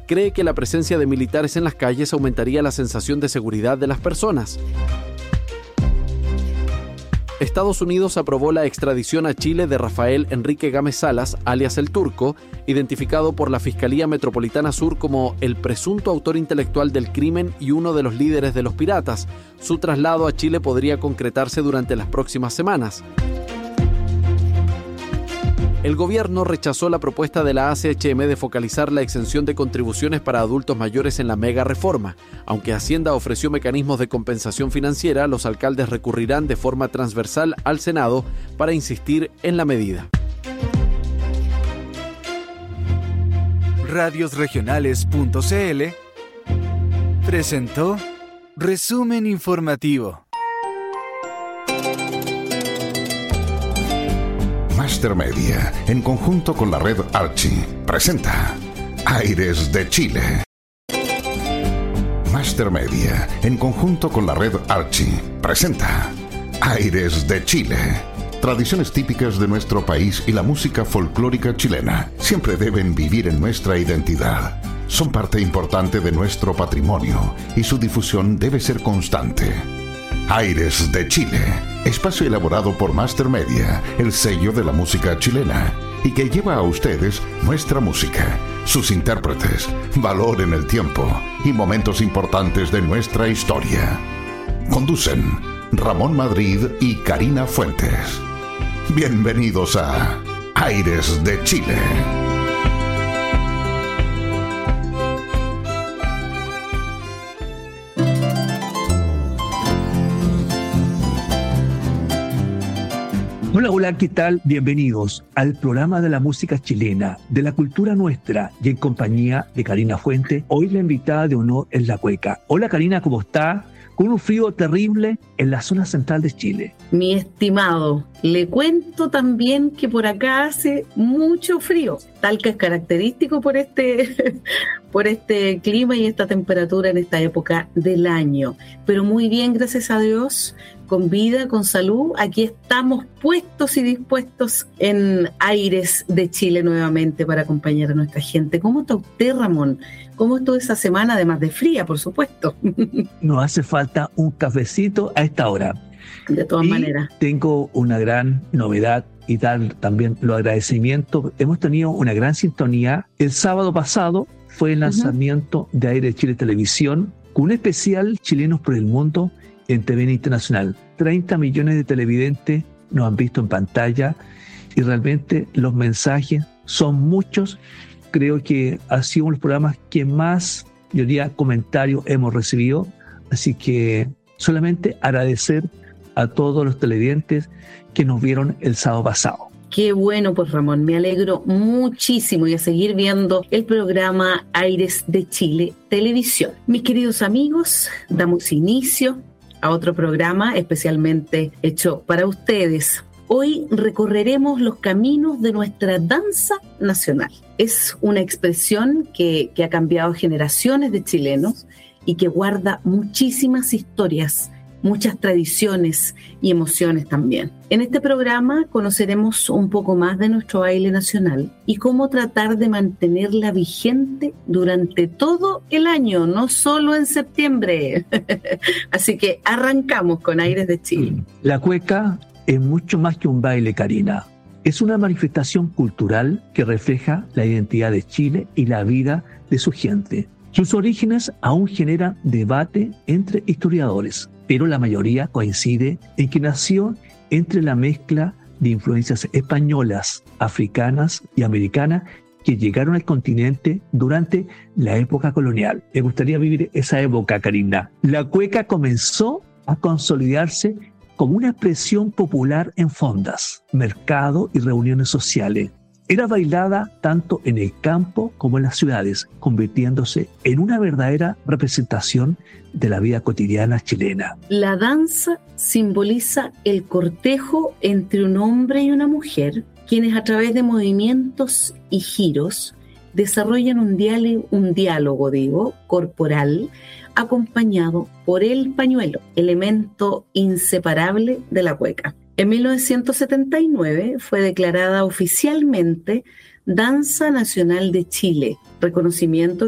cree que la presencia de militares en las calles aumentaría la sensación de seguridad de las personas. Estados Unidos aprobó la extradición a Chile de Rafael Enrique Gámez Salas, alias El Turco, identificado por la Fiscalía Metropolitana Sur como el presunto autor intelectual del crimen y uno de los líderes de los piratas. Su traslado a Chile podría concretarse durante las próximas semanas. El gobierno rechazó la propuesta de la ACHM de focalizar la exención de contribuciones para adultos mayores en la mega reforma. Aunque Hacienda ofreció mecanismos de compensación financiera, los alcaldes recurrirán de forma transversal al Senado para insistir en la medida. Radiosregionales.cl presentó Resumen Informativo. Master Media, en conjunto con la red Archie, presenta Aires de Chile. Master Media, en conjunto con la red Archie, presenta Aires de Chile. Tradiciones típicas de nuestro país y la música folclórica chilena siempre deben vivir en nuestra identidad. Son parte importante de nuestro patrimonio y su difusión debe ser constante. Aires de Chile, espacio elaborado por Master Media, el sello de la música chilena, y que lleva a ustedes nuestra música, sus intérpretes, valor en el tiempo y momentos importantes de nuestra historia. Conducen Ramón Madrid y Karina Fuentes. Bienvenidos a Aires de Chile. Hola, ¿qué tal? Bienvenidos al programa de la música chilena, de la cultura nuestra, y en compañía de Karina Fuente. Hoy la invitada de honor es la Cueca. Hola Karina, ¿cómo está? Con un frío terrible en la zona central de Chile. Mi estimado, le cuento también que por acá hace mucho frío. Talca es característico por este clima y esta temperatura en esta época del año. Pero muy bien, gracias a Dios, con vida, con salud. Aquí estamos puestos y dispuestos en Aires de Chile nuevamente para acompañar a nuestra gente. ¿Cómo está usted, Ramón? ¿Cómo estuvo esa semana, además de fría, por supuesto? Nos hace falta un cafecito a esta hora. De todas maneras. Tengo una gran novedad y dar también los agradecimientos. Hemos tenido una gran sintonía. El sábado pasado fue el lanzamiento de Aires de Chile Televisión con un especial Chilenos por el Mundo en TVN Internacional. 30 millones de televidentes nos han visto en pantalla y realmente los mensajes son muchos. Creo que ha sido uno de los programas que más, yo diría, comentarios hemos recibido. Así que solamente agradecer a todos los televidentes que nos vieron el sábado pasado. Qué bueno, pues Ramón, me alegro muchísimo y a seguir viendo el programa Aires de Chile Televisión. Mis queridos amigos, damos inicio a otro programa especialmente hecho para ustedes. Hoy recorreremos los caminos de nuestra danza nacional. Es una expresión que ha cambiado generaciones de chilenos y que guarda muchísimas historias, muchas tradiciones y emociones también. En este programa conoceremos un poco más de nuestro baile nacional y cómo tratar de mantenerla vigente durante todo el año, no solo en septiembre. Así que arrancamos con Aires de Chile. La cueca es mucho más que un baile, Karina. Es una manifestación cultural que refleja la identidad de Chile y la vida de su gente. Sus orígenes aún generan debate entre historiadores, pero la mayoría coincide en que nació entre la mezcla de influencias españolas, africanas y americanas que llegaron al continente durante la época colonial. Me gustaría vivir esa época, Karina. La cueca comenzó a consolidarse como una expresión popular en fondas, mercado y reuniones sociales. Era bailada tanto en el campo como en las ciudades, convirtiéndose en una verdadera representación de la vida cotidiana chilena. La danza simboliza el cortejo entre un hombre y una mujer, quienes a través de movimientos y giros desarrollan un diálogo corporal acompañado por el pañuelo, elemento inseparable de la cueca. En 1979 fue declarada oficialmente Danza Nacional de Chile, reconocimiento